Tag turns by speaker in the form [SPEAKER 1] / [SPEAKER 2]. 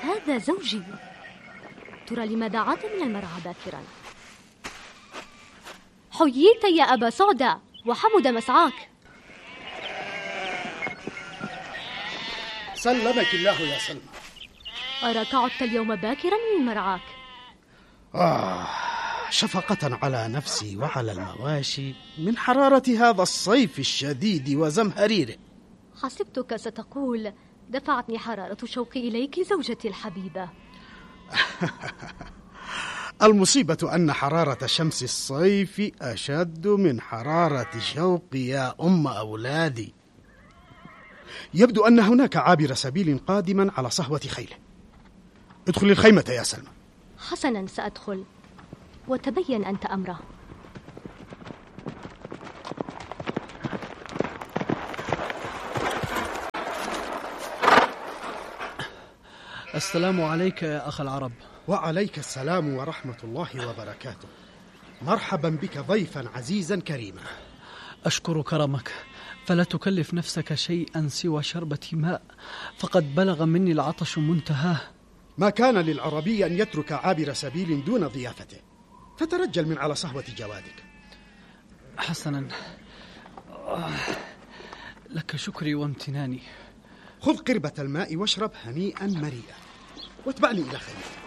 [SPEAKER 1] هذا زوجي. ترى لماذا عاد من المرعى باكرا؟ حييت يا أبا سعدة، وحمد مسعاك.
[SPEAKER 2] سلمك الله يا سلمى.
[SPEAKER 1] أراك عدت اليوم باكرا من مرعاك.
[SPEAKER 2] شفقة على نفسي وعلى المواشي من حرارة هذا الصيف الشديد وزمهريره.
[SPEAKER 1] حسبتك ستقول دفعتني حرارة شوقي إليك زوجتي الحبيبة.
[SPEAKER 2] المصيبة أن حرارة شمس الصيف أشد من حرارة شوقي يا أم أولادي. يبدو أن هناك عابر سبيل قادما على صهوة خيله. ادخل الخيمة يا سلمى.
[SPEAKER 1] حسنا، سأدخل وتبين أنت أمره.
[SPEAKER 3] السلام عليك يا أخ العرب.
[SPEAKER 2] وعليك السلام ورحمة الله وبركاته. مرحبا بك ضيفا عزيزا كريما.
[SPEAKER 3] أشكر كرمك، فلا تكلف نفسك شيئا سوى شربة ماء، فقد بلغ مني العطش منتهاه.
[SPEAKER 2] ما كان للعربي أن يترك عابر سبيل دون ضيافته، فترجل من على صهوة جوادك.
[SPEAKER 3] حسنا، لك شكري وامتناني.
[SPEAKER 2] خذ قربة الماء واشرب هنيئا مريئا، واتبعني إلى خيمتك.